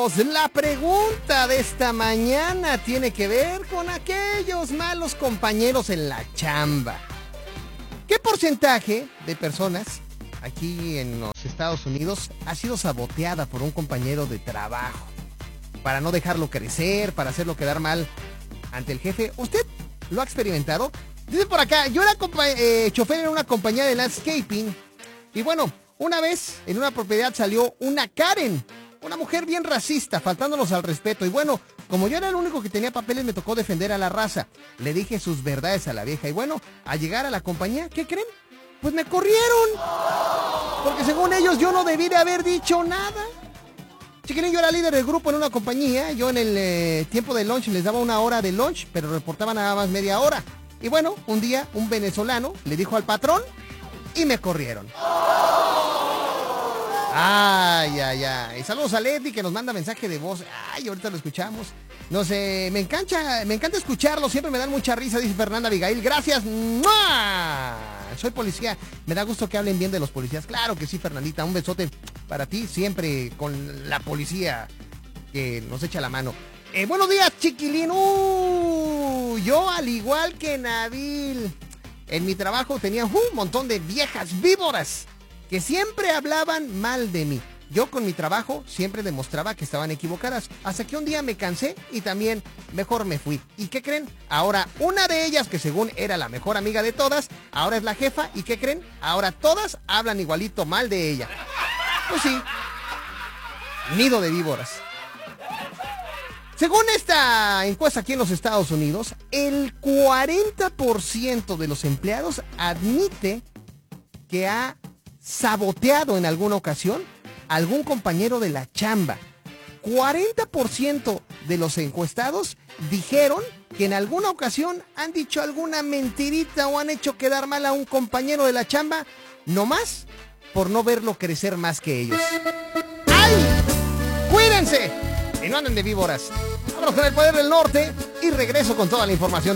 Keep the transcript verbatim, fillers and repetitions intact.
amigos, la pregunta de esta mañana tiene que ver con aquellos malos compañeros en la chamba. ¿Qué porcentaje de personas aquí en los Estados Unidos ha sido saboteada por un compañero de trabajo? Para no dejarlo crecer, para hacerlo quedar mal ante el jefe. ¿Usted lo ha experimentado? Dice por acá, yo era compa- eh, chofer en una compañía de landscaping. Y bueno, una vez en una propiedad salió una Karen, una mujer bien racista, faltándonos al respeto. Y bueno, como yo era el único que tenía papeles, me tocó defender a la raza. Le dije sus verdades a la vieja. Y bueno, al llegar a la compañía, ¿qué creen? Pues me corrieron. Porque según ellos yo no debí de haber dicho nada. Chiquilín, yo era líder del grupo en una compañía. Yo en el eh, tiempo de lunch les daba una hora de lunch, pero reportaba nada más media hora. Y bueno, un día un venezolano le dijo al patrón y me corrieron. Ay, ay, ay. Saludos a Leti que nos manda mensaje de voz. Ay, ahorita lo escuchamos. No sé, me encanta, me encanta escucharlo. Siempre me dan mucha risa, dice Fernanda Abigail. Gracias. ¡Mua! Soy policía. Me da gusto que hablen bien de los policías. Claro que sí, Fernandita. Un besote para ti. Siempre con la policía que nos echa la mano. Eh, buenos días, chiquilín. Uh, yo, al igual que Nabil, en mi trabajo tenía un montón de viejas víboras que siempre hablaban mal de mí. Yo con mi trabajo siempre demostraba que estaban equivocadas, hasta que un día me cansé y también mejor me fui. ¿Y qué creen? Ahora una de ellas, que según era la mejor amiga de todas, ahora es la jefa. ¿Y qué creen? Ahora todas hablan igualito mal de ella. Pues sí, nido de víboras. Según esta encuesta aquí en los Estados Unidos, el cuarenta por ciento de los empleados admite que ha saboteado en alguna ocasión a algún compañero de la chamba. cuarenta por ciento de los encuestados dijeron que en alguna ocasión han dicho alguna mentirita o han hecho quedar mal a un compañero de la chamba, nomás por no verlo crecer más que ellos. ¡Ay! ¡Cuídense! Y no anden de víboras. Vámonos con el poder del norte y regreso con toda la información.